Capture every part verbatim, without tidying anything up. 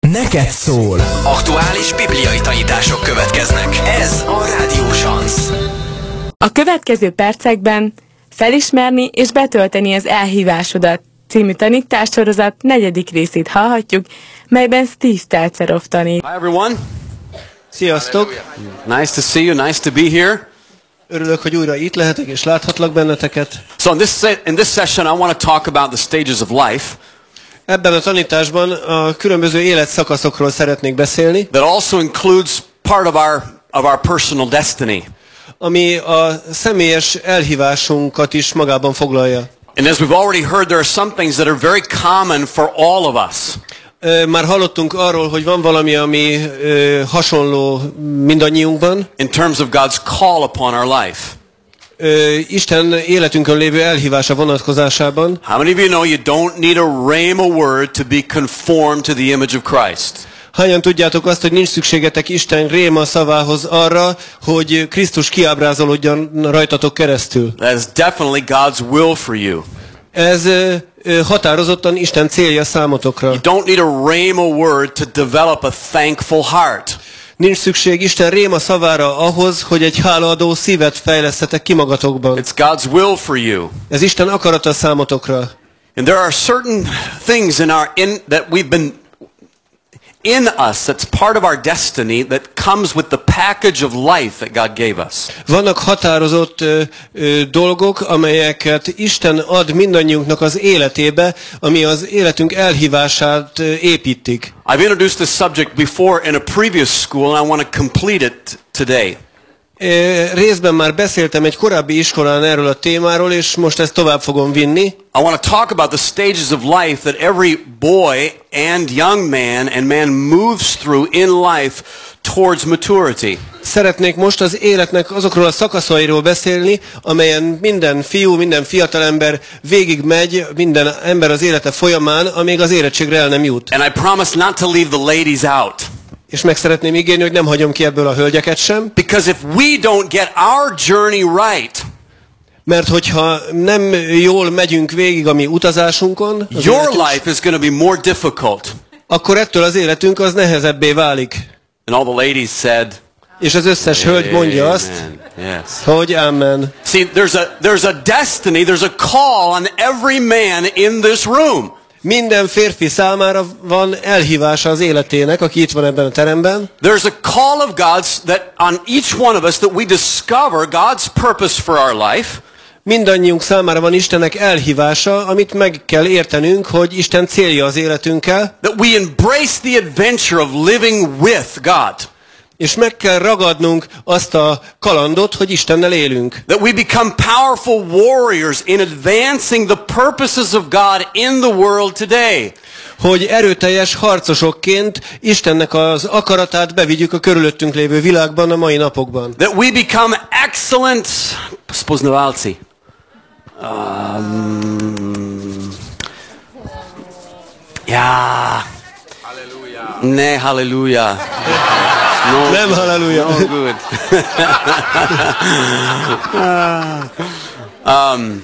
neked szól. Aktuális bibliai tanítások következnek. Ez a Rádió Sansz. A következő percekben felismerni és betölteni az elhívásodat című tanítássorozat negyedik részét hallhatjuk, melyben Steve Stelzerov tanít. Hi everyone. Sziasztok! Nice to see you, nice to be here. Örülök, hogy újra itt lehetek és láthatlak benneteket. So in this in this session I want to talk about the stages of life. Ebben a tanításban a különböző életszakaszokról szeretnék beszélni. That also includes part of our of our personal destiny. Ami a személyes elhívásunkat is magában foglalja. And as we've already heard, there are some things that are very common for all of us. Már hallottunk arról, hogy van valami, ami ö, hasonló mindannyiunkban. In terms of God's call upon our life. Ö, Isten életünkön lévő elhívása vonatkozásában. How many of you know you don't need a rhema word to be conformed to the image of Christ? Hányan tudjátok azt, hogy nincs szükségetek Isten réma szavához arra, hogy Krisztus kiábrázolódjon rajtatok keresztül? That is definitely God's will for you. Ez ö, ö, határozottan Isten célja számotokra. You don't need a rhema word to develop a thankful heart. Nincs szükség Isten réma szavára ahhoz, hogy egy hálaadó szívet fejlesztetek ki magatokban. It's God's will for you. Ez Isten akarata számotokra. And there are certain things in our in that we've been in us that's part of our destiny that comes with the package of life that God gave us. Vannak határozott ö, ö, dolgok, amelyeket Isten ad mindannyiunknak az életébe, ami az életünk elhívását ö, építik. I've introduced this subject before in a previous school and I want to complete it today. Részben már beszéltem egy korábbi iskolán erről a témáról, és most ezt tovább fogom vinni. I want to talk about the stages of life that every boy and young man and man moves through in life towards maturity. Szeretnék most az életnek azokról a szakaszairól beszélni, amelyen minden fiú, minden fiatalember végigmegy, minden ember az élete folyamán, amíg az érettségre el nem jut. And I promise not to leave the ladies out. És meg szeretném ígérni, hogy nem hagyom ki ebből a hölgyeket sem. Because if we don't get our journey right, mert hogyha nem jól megyünk végig a mi utazásunkon, your life is going to be more difficult. Akkor ettől az életünk az nehezebbé válik. And all the ladies said, és az összes hölgy mondja azt, yes. hogy amen. See, there's a there's a destiny, there's a call on every man in this room. Minden férfi számára van elhívása az életének, aki itt van ebben a teremben. There's a call of God's that on each one of us that we discover God's purpose for our life. Mindannyiunk számára van Istennek elhívása, amit meg kell értenünk, hogy Isten célja az életünkkel. That we embrace the adventure of living with God. És meg kell ragadnunk azt a kalandot, hogy Istennel élünk. That we become powerful warriors in advancing the purposes of God in the world today. Hogy erőteljes harcosokként Istennek az akaratát bevigyük a körülöttünk lévő világban a mai napokban. That we become excellent spoznawalci. Um, yeah. Hallelujah. Ne, hallelujah. No, nem hallelujah. No good. um,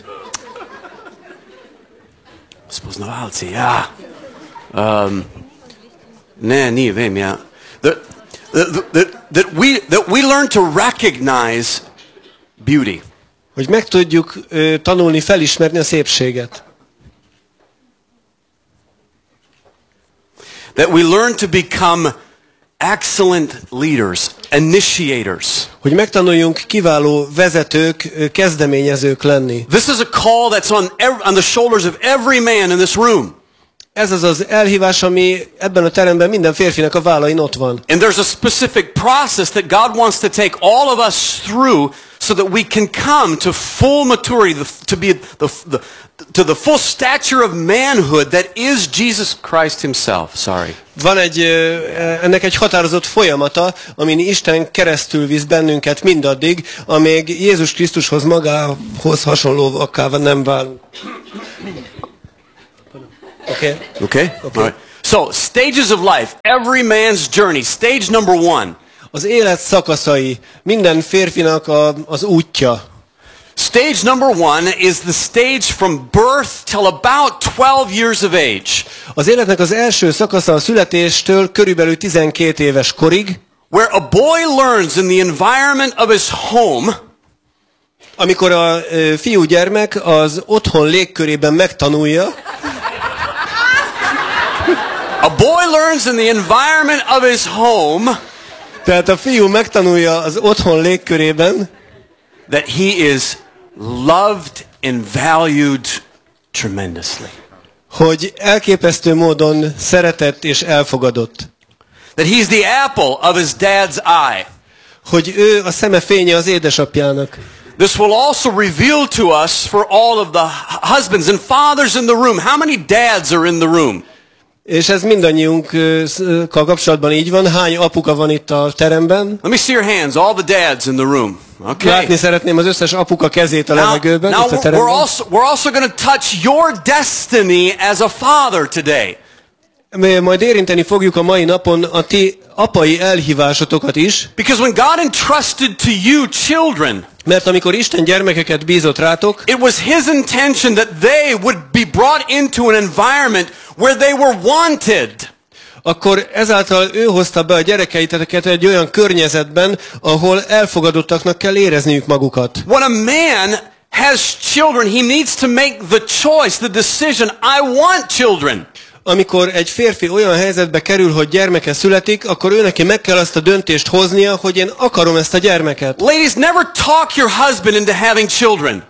spoznawalci, yeah. Um, ne, nie wiem, yeah. That, that, that, that, we, that we learn to recognize beauty. Hogy meg tudjuk uh, tanulni, felismerni a szépséget. That we learn to become excellent leaders, initiators. Hogy megtanuljunk kiváló vezetők, kezdeményezők lenni. This is a call that's on every, on the shoulders of every man in this room. Ez az az elhívás, ami ebben a teremben minden férfinak a vállain ott van. And there's a specific process that God wants to take all of us through so that we can come to full maturity, to be the, the, to the full stature of manhood that is Jesus Christ himself. Sorry. Van egy, ennek egy határozott folyamata, amin Isten keresztül visz bennünket mindaddig, amíg Jézus Krisztushoz magához hasonlóvakká nem válunk. Okay? Okay? Okay. All right. So, stages of life. Every man's journey. Stage number one. Az élet szakaszai. Minden férfinak a, az útja. Stage number one is the stage from birth till about twelve years of age. Az életnek az első szakasza a születéstől körülbelül tizenkét éves korig, where a boy learns in the environment of his home, amikor a ö, fiúgyermek az otthon légkörében megtanulja, a boy learns in the environment of his home, tehát a fiú megtanulja az otthon légkörében, that he is loved and valued tremendously. hogy elképesztő módon szeretett és elfogadott. That he's the apple of his dad's eye. Hogy ő a szeme fénye az édesapjának. This will also reveal to us for all of the husbands and fathers in the room. How many dads are in the room? És ez mindannyiunkkal kapcsolatban így van. Hány apuka van itt a teremben? Let me see your hands, all the dads in the room. Okay. Látni szeretném az összes apuka kezét a Now, levegőben, now itt a we're teremben. also, we're also going to touch your destiny as a father today. Majd érinteni fogjuk a mai napon a ti apai elhívásotokat is. Because when God entrusted to you children, Mert amikor Isten gyermekeket bízott rátok, it was His intention that they would be brought into an environment where they were wanted. akkor ezáltal ő hozta be a gyerekeiteket egy olyan környezetben, ahol elfogadottaknak kell érezniük magukat. When a man has children, he needs to make the choice, the decision, I want children. Amikor egy férfi olyan helyzetbe kerül, hogy gyermeke születik, akkor ő neki meg kell azt a döntést hoznia, hogy én akarom ezt a gyermeket. Ladies, never talk your husband into having children.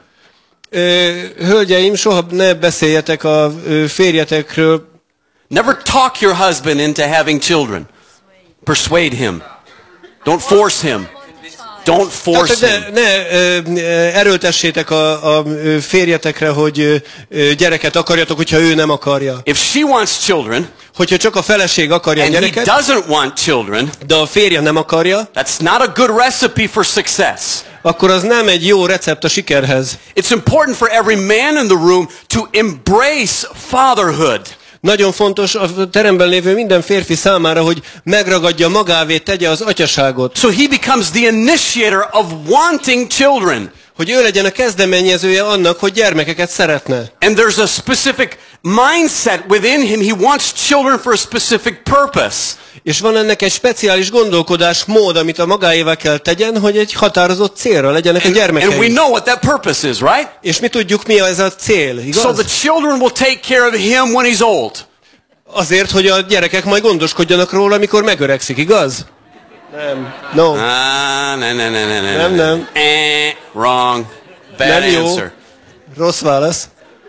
Ö, hölgyeim, soha ne beszéljetek a ö, férjetekről. Never talk your husband into having children. Persuade him. Don't force him. Don't force Tehát him. ne, ne ö, erőltessétek a, a férjetekre, hogy ö, gyereket akarjatok, hogyha ő nem akarja. If she wants children, Hogyha csak a feleség akarja a and he gyereket, doesn't want children, de a férje nem akarja, that's not a good recipe for success. akkor az nem egy jó recept a sikerhez. It's important for every man in the room to embrace fatherhood. Nagyon fontos a teremben lévő minden férfi számára, hogy megragadja magávé, tegye az atyaságot. So he becomes the initiator of wanting children. Hogy ő legyen a kezdeményezője annak, hogy gyermekeket szeretne. And there's a specific mindset within him. He wants children for a specific purpose. És van ennek egy speciális gondolkodás mód, amit a magáévá kell tegyen, hogy egy határozott célra legyenek a And we gyermekei. know what that purpose is, right? És mi tudjuk, mi ez a cél, igaz? So the children will take care of him when he's old. Azért, hogy a gyerekek majd gondoskodjanak róla, amikor megöregszik, igaz? Nem. No. Ah, no, no, no, no, no. Nem, nem. Eh, wrong. Bad Nem jó. answer. Rossz válasz.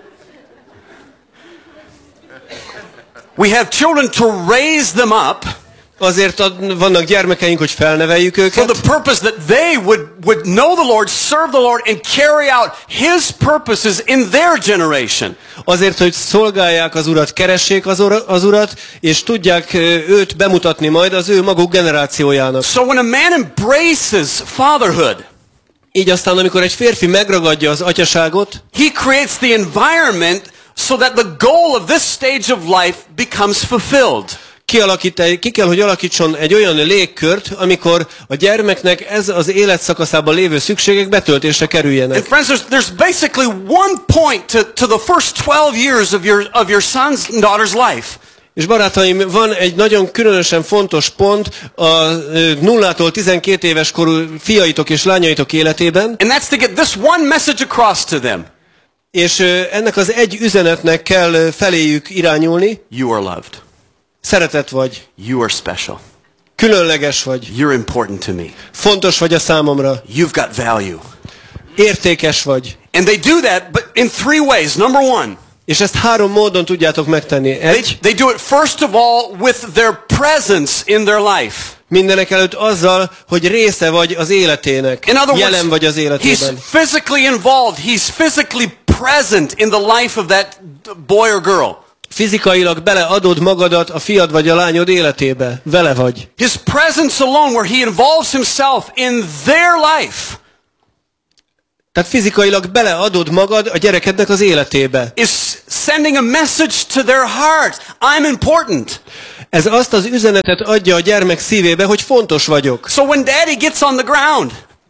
We have children to raise them up Azért ad, vannak gyermekeink, hogy felneveljük for őket. the purpose that they would, would know the Lord, serve the Lord, and carry out His purposes in their generation. Azért, hogy szolgálják az Urat, keressék az, ura, az Urat, és tudják ö, őt bemutatni majd az ő maguk generációjának. So when a man embraces fatherhood, Így aztán, amikor egy férfi megragadja az atyaságot, he creates the environment so that the goal of this stage of life becomes fulfilled. kialakít egy, ki kell, hogy alakítson egy olyan légkört, amikor a gyermeknek ez az életszakaszában lévő szükségek betöltésre kerüljenek. And friends, there's, there's basically one point to, to the first twelve years of your, of your son's and daughter's life. És barátaim, van egy nagyon különösen fontos pont a nullától tizenkét éves korú fiaitok és lányaitok életében, And that's to get this one message across to them. és ennek az egy üzenetnek kell feléjük irányulni. You are loved. Szeretett vagy. You are special. Különleges vagy. You're important to me. Fontos vagy a számomra. You've got value. Értékes vagy. And they do that but in three ways. Number one, És ezt három módon tudjátok megtenni. they, Egy, they do it first of all with their presence in their life. mindenek előtt azzal, hogy része vagy az életének. In other Jelen vagy az words, he's életében. physically involved. He's physically present in the life of that boy or girl. Fizikailag beleadod magadat a fiad vagy a lányod életébe. Vele vagy. His presence alone, where he involves himself in their life, Tehát fizikailag beleadod magad a gyerekednek az életébe. is sending a message to their heart. I'm important. Ez azt az üzenetet adja a gyermek szívébe, hogy fontos vagyok. So when daddy gets on the ground,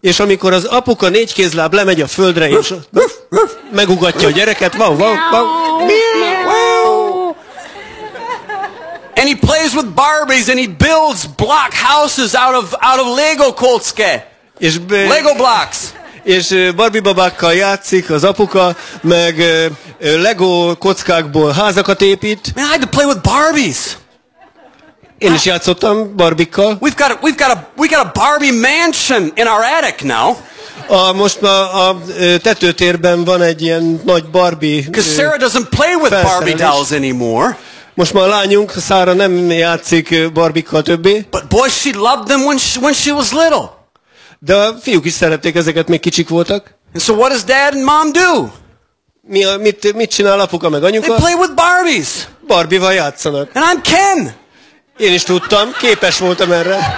És amikor az apuka négy kézláb lemegy a földre, és megugatja a gyereket, wow, wow, wow, Wow. And he plays with Barbies and he builds block houses out of out of Lego Koltske. és, Lego blocks. és Barbie babákkal játszik az apuka, meg Lego kockákból házakat épít. Man, I had to play with Barbies. Én is játszottam Barbikkal. We've got a, we've got a we got a Barbie mansion in our attic now. A, most a, a tetőtérben van egy ilyen nagy Barbie. Because Sarah doesn't play with Barbie dolls anymore. Most már a lányunk, Szára nem játszik Barbikkal többé. But boy, she loved them when she, when she was little. De a fiúk is szerették ezeket, még kicsik voltak. And so what does dad and mom do? Mi a, mit, mit csinál apuka meg They anyuka? play with Barbies. Barbie-val játszanak. And I'm Ken. Én is tudtam, képes voltam erre.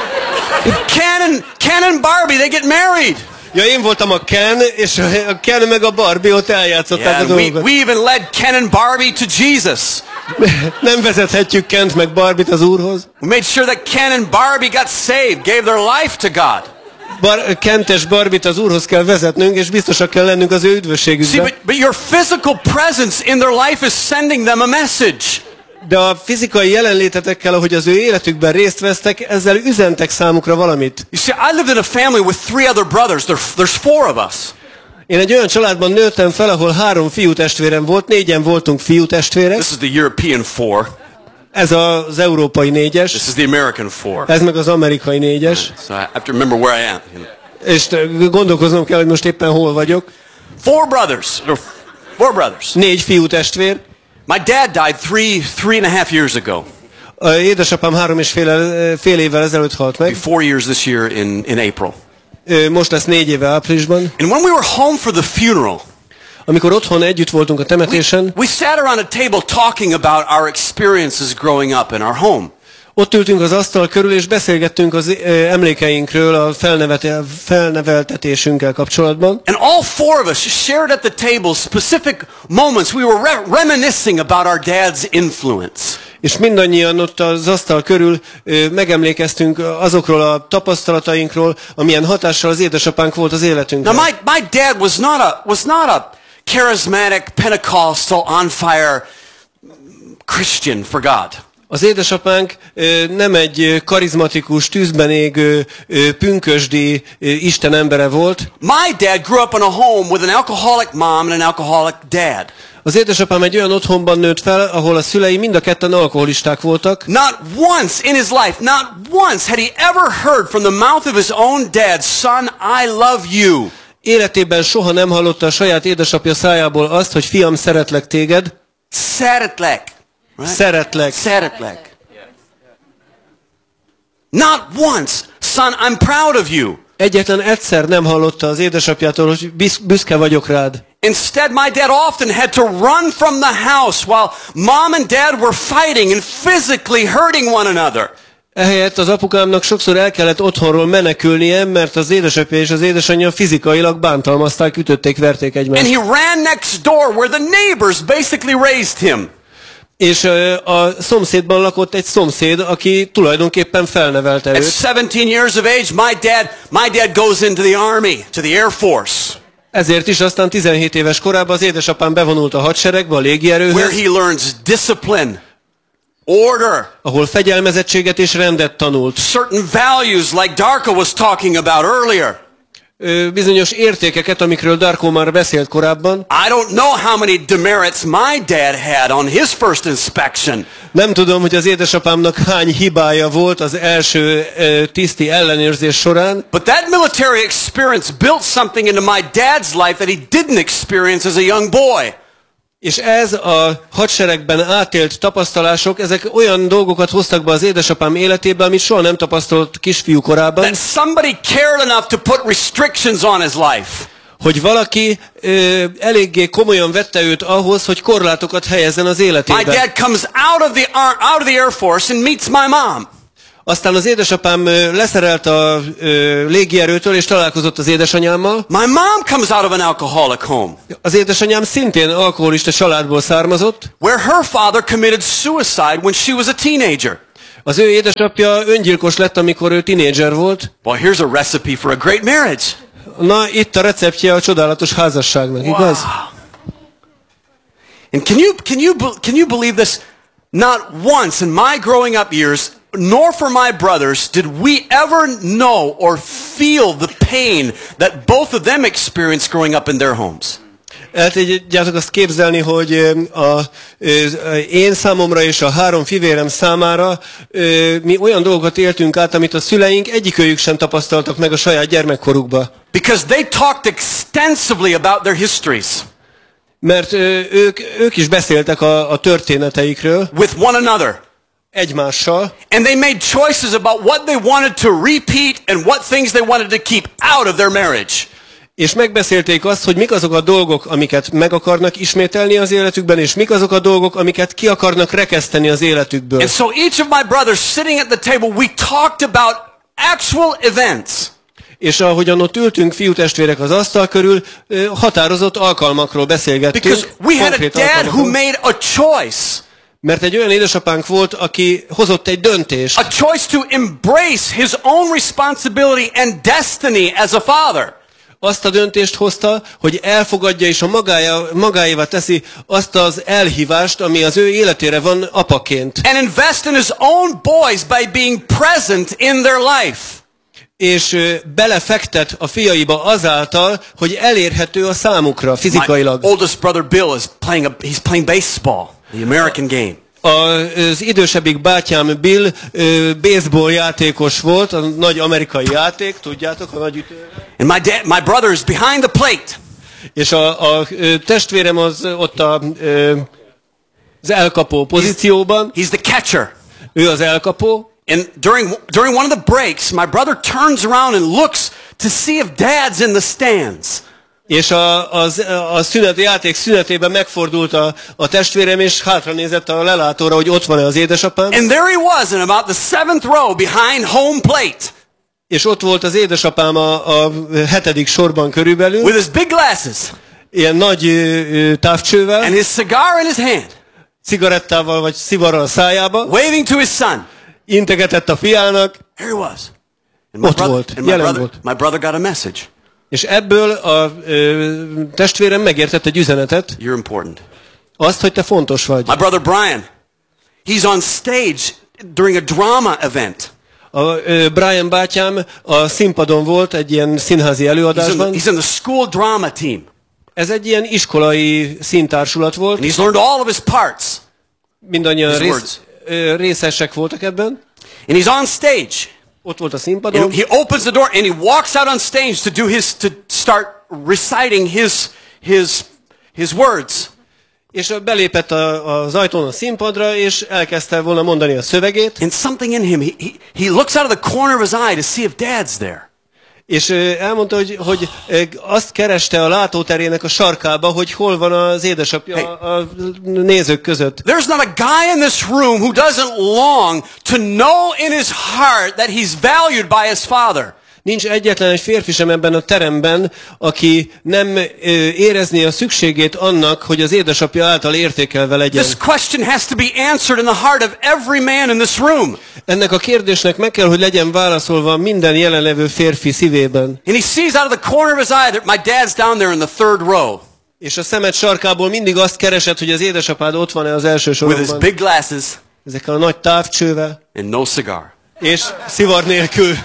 Ken and, Ken and Barbie, they get married. Ja, én voltam a Ken, és a Ken meg a Barbie ott eljátszották Yeah, a and we, dolgokat. we even led Ken and Barbie to Jesus. Nem vezethetjük Kent meg Barbie-t az Úrhoz. We made sure that Ken and Barbie got saved, gave their life to God. Bar- Kent és Barbie-t az Úrhoz kell vezetnünk, és biztosak kell lennünk az ő See, üdvösségükben. but, but your physical presence in their life is sending them a message. De a fizikai jelenlétetekkel, ahogy az ő életükben részt vesztek, ezzel üzentek számukra valamit. You see, I lived in a family with three other brothers. There, there's four of us. Én egy olyan családban nőttem fel, ahol három fiú testvérem volt, négyen voltunk fiú testvérek. This is the European four. Ez az európai négyes, This is the American four. ez meg az amerikai négyes. So I have to remember where I am. És gondolkoznom kell, hogy most éppen hol vagyok. Four brothers. There were Four brothers. Négy fiú testvér. My dad died three, three and a half years ago. A édesapám három és fél, fél évvel ezelőtt halt meg. Be four years this year in, in April. Most lesz négy éve áprilisban. And when we were home for the funeral, Amikor otthon együtt voltunk a temetésen, we sat around a table talking about our experiences growing up in our home. ott ültünk az asztal körül, és beszélgettünk az emlékeinkről a felnevete- felneveltetésünkkel kapcsolatban. And all four of us shared at the table specific moments. We were re- reminiscing about our dad's influence. És mindannyian ott az asztal körül ö, megemlékeztünk azokról a tapasztalatainkról, amilyen hatással az édesapánk volt az életünkre. Now, my, my dad was not a was not a charismatic Pentecostal on fire Christian for God. Az édesapánk ö, nem egy karizmatikus, tűzben égő, ö, pünkösdi ö, Isten embere volt. My dad grew up in a home with an alcoholic mom and an alcoholic dad. Az édesapám egy olyan otthonban nőtt fel, ahol a szülei mind a ketten alkoholisták voltak. Not once in his life, not once had he ever heard from the mouth of his own dad, son, I love you. Életében soha nem hallotta a saját édesapja szájából azt, hogy fiam, szeretlek téged. Szeretlek. Right? Szeretlek. Szeretlek. Not once, son, I'm proud of you. Egyetlen egyszer nem hallotta az édesapjától, hogy büsz- büszke vagyok rád. Instead, my dad often had to run from the house while mom and dad were fighting and physically hurting one another. Ehelyett az apukámnak sokszor el kellett otthonról menekülnie, mert az édesapja és az édesanyja fizikailag bántalmazták, ütötték, verték And egymást. he ran next door where the neighbors basically raised him. És ö, a szomszédban lakott egy szomszéd, aki tulajdonképpen felnevelte At őt. seventeen years of age, my dad, my dad goes into the army, to the Air Force, Ezért is aztán tizenhét éves korában az édesapám bevonult a hadseregbe, a where légierőhöz, he learns discipline, order, ahol fegyelmezettséget és rendet tanult. certain values like Darko was talking about earlier. Ö, bizonyos értékeket, amikről Darko már beszélt korábban. I don't know how many demerits my dad had on his first inspection. Nem tudom, hogy az édesapámnak hány hibája volt az első ö, tiszti ellenőrzés során, But that military experience built something into my dad's life that he didn't experience as a young boy. és ez a hadseregben átélt tapasztalások, ezek olyan dolgokat hoztak be az édesapám életébe, amit soha nem tapasztalt kisfiú korában, That somebody cared enough to put restrictions on his life. hogy valaki ö, eléggé komolyan vette őt ahhoz, hogy korlátokat helyezzen az My életébe. dad comes out of the ar- out of the Air Force and meets my mom. Aztán az édesapám ö, leszerelt a ö, légierőtől, és találkozott az édesanyámmal. My mom comes out of an alcoholic home Az édesanyám szintén alkoholista családból származott. where her father committed suicide when she was a teenager. Az ő édesapja öngyilkos lett, amikor ő tinédzser volt. Well, here's a recipe for a great marriage. Na, itt a receptje a csodálatos házasságnak, igaz? Wow. And can you, can you, can you believe this? Not once in my growing up years, nor for my brothers, did we ever know or feel the pain that both of them experienced growing up in their homes. El tudjátok azt képzelni, hogy a, a, én számomra és a három fivérem számára mi olyan dolgokat éltünk át, amit a szüleink egyikőjük sem tapasztaltak meg a saját gyermekkorukba. Because they talked extensively about their histories. Mert ők, ők is beszéltek a, a történeteikről. With one another. Egymással. And they made choices about what they wanted to repeat and what things they wanted to keep out of their marriage. És megbeszélték azt, hogy mik azok a dolgok, amiket meg akarnak ismételni az életükben, és mik azok a dolgok, amiket ki akarnak rekeszteni az életükből. And so each of my brothers sitting at the table, we talked about actual events. És ahogyan ott ültünk, fiútestvérek az asztal körül, határozott alkalmakról beszélgettünk. Because we had a dad who made a choice. Mert egy olyan édesapánk volt, aki hozott egy döntést. A choice to embrace his own responsibility and destiny as a father. Azt a döntést hozta, hogy elfogadja és a magája, magáévá teszi azt az elhívást, ami az ő életére van apaként. And invest in his own boys by being present in their life. És belefektet a fiaiba azáltal, hogy elérhető a számukra fizikailag. My oldest brother Bill is playing a, he's playing baseball, the American game. Az idősebbik bátyám Bill baseball játékos volt, a nagy amerikai játék, tudjátok, a nagy ütő. And my dad, my brother is behind the plate. És a, a testvérem az ott a, az elkapó pozícióban. He's, he's the catcher. Ő az elkapó. And during during one of the breaks, my brother turns around and looks to see if dad's in the stands. És a, a, a szünet, játék szünetében megfordult a, a testvérem, és hátranézett a lelátóra, hogy ott van-e az édesapám. And there he was in about the seventh row behind home plate. És ott volt az édesapám a, a hetedik sorban körülbelül. With his big glasses. Ilyen nagy ö, távcsővel. And his cigar in his hand. Cigarettával vagy szivarral a szájába. Waving to his son. Integetett a fiának. Here he was. And my Ott brother, volt, and my jelen brother, volt. my brother got a message. És ebből a ö, testvérem megértett egy üzenetet. You're important. Azt, hogy te fontos vagy. My brother Brian, he's on stage during a drama event. A, ö, Brian bátyám a színpadon volt egy ilyen színházi He's in, the, előadásban. he's in the school drama team. Ez egy ilyen iskolai színtársulat volt. And he's learned all of his parts. Mindannyian His rész, words. ö, részesek voltak ebben. And he's on stage. Ott volt a színpadon. And he opens the door and he walks out on stage to do his to start reciting his his his words. És belépett a, az ajtón a színpadra, és elkezdte volna mondani a szövegét. And something in him, he, he, he looks out of the corner of his eye to see if dad's there. És elmondta, hogy, hogy azt kereste a látóterének a sarkába, hogy hol van az édesapja hey. a nézők között. There's not a guy in this room who doesn't long to know in his heart that he's valued by his father. Nincs egyetlen egy férfi sem ebben a teremben, aki nem érezni a szükségét annak, hogy az édesapja által értékelve legyen. This question has to be answered in the heart of every man in this room. Ennek a kérdésnek meg kell, hogy legyen válaszolva minden jelenlevő férfi szívében. And he sees out of the corner of his eye that my dad's down there in the third row. És a szemed sarkából mindig azt keresed, hogy az édesapád ott van-e az első sorban. With his big glasses. Ezekkel a nagy távcsővel. And no cigar. És szivar nélkül.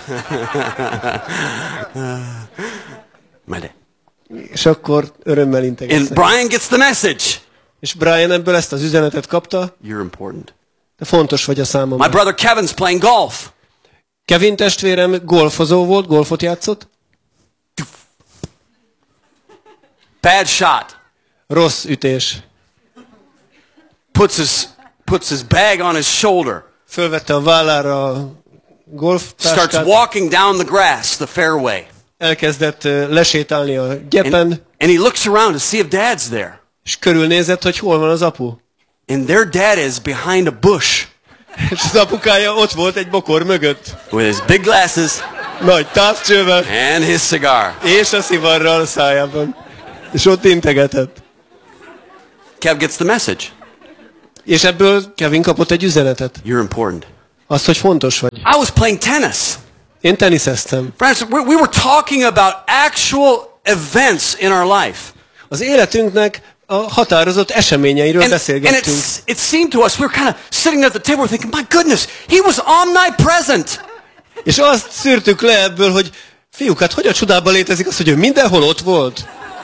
My dad. És akkor örömmel integetsz. And Brian gets the message. És Brian ebből ezt az üzenetet kapta. You're important. De fontos vagy a számomra. My brother Kevin's playing golf. Kevin testvérem golfozó volt, golfot játszott. Bad shot. Rossz ütés. Puts his puts his bag on his shoulder. Fölvette a vállára a golftáskát. Starts walking down the grass, the fairway. Elkezdett lesétálni a gyepen. And, and he looks around to see if dad's there. És körülnézett, hogy hol van az apu. And their dad is behind a bush. És az apukája ott volt egy bokor mögött. With his big glasses. Nagy távcsővel. And his cigar. És a szivarral a szájában. És ott integetett. Kev gets the message. És ebből Kevin kapott egy üzenetet. You're important. Azt, hogy fontos vagy. I was playing tennis. Én teniszeztem. Friends, we, we were talking about actual events in our life. Az életünknek a határozott eseményeiről And, and beszélgettünk. it's, it seemed to us, we were kind of sitting at the table thinking, my goodness, he was omnipresent. És azt szűrtük le ebből, hogy fiúk, hát hogy a csodában létezik az, hogy ő mindenhol ott volt?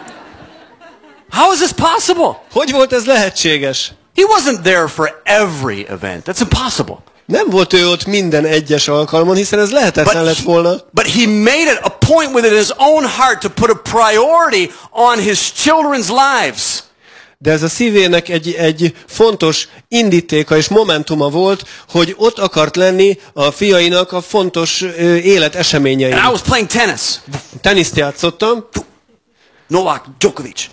How is this possible? Hogy volt ez lehetséges? He wasn't there for every event. That's impossible. Nem volt ő ott minden egyes alkalmon, hiszen ez lehetetlen lett volna. but he made it a point within his own heart to put a priority on his children's lives. De ez a szívének egy, egy fontos indítéka és momentuma volt, hogy ott akart lenni a fiainak a fontos ö, életeseményei. And I was playing tennis. Teniszt játszottam. Novak Djokovic.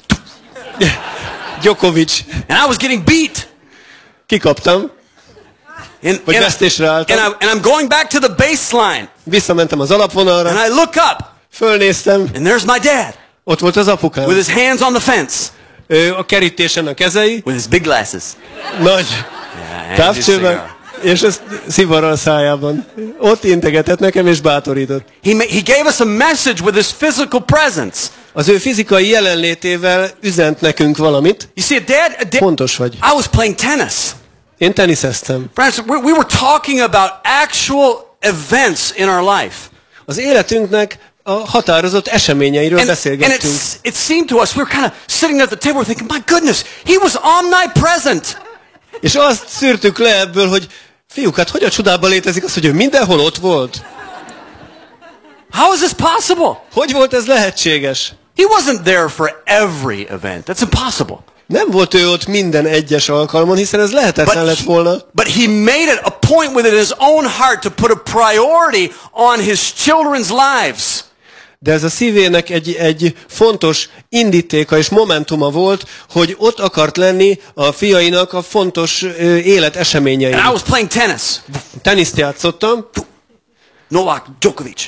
Djokovic. And I was getting beat. Kikaptam. And, Vagy and, vesztésre álltam. and, I, and I'm going back to the baseline. Visszamentem az alapvonalra. And I look up. Fölnéztem. And there's my dad. Ott volt az apukám. With his hands on the fence. Ő a kerítésen a kezei. With his big glasses. Nagy Yeah, and his távcsőben. cigar. És ez szivarral a szájában. Ott integetett nekem és bátorított. He, ma- he gave us a message with his physical presence. Az ő fizikai jelenlétével üzent nekünk valamit. You see, a dad, a dad Fontos vagy. I was playing tennis. Én teniszeztem. Friends, we, we were talking about actual events in our life. Az életünknek a határozott eseményeiről And, and beszélgettünk. it's, it seemed to us, we were kind of sitting at the table thinking, my goodness, he was omnipresent. És azt szűrtük le ebből, hogy fiúk, hát hogy a csodában létezik az, hogy ő mindenhol ott volt? How is this possible? Hogy volt ez lehetséges? He wasn't there for every event. That's impossible. Nem volt ő ott minden egyes alkalmon, hiszen ez lehetetlen lett volna. but he made it a point within his own heart to put a priority on his children's lives. De ez a szívének egy, egy fontos indítéka és momentuma volt, hogy ott akart lenni a fiainak a fontos ö, életeseményei. And I was playing tennis. Teniszt játszottam. Novak Djokovic.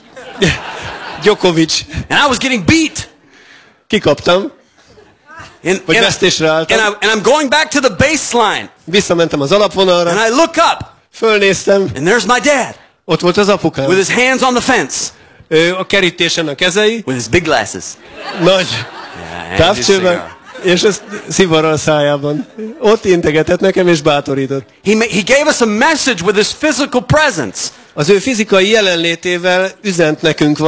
Djokovic. And I was getting beat. Kikaptam. And, Vagy and, vesztésre álltam. and, I, and I'm going back to the baseline. Visszamentem az alapvonalra. And I look up. Fölnéztem. And there's my dad. Ott volt az apukám. With his hands on the fence. Ő a kerítésen a kezei. With his big glasses. Nagy Yeah, and his távcsőben. cigar. És ez szivarral a szájában. Ott integetett nekem és bátorított. He, ma- he gave us a message with his physical presence. Az ő fizikai jelenlétével üzent nekünk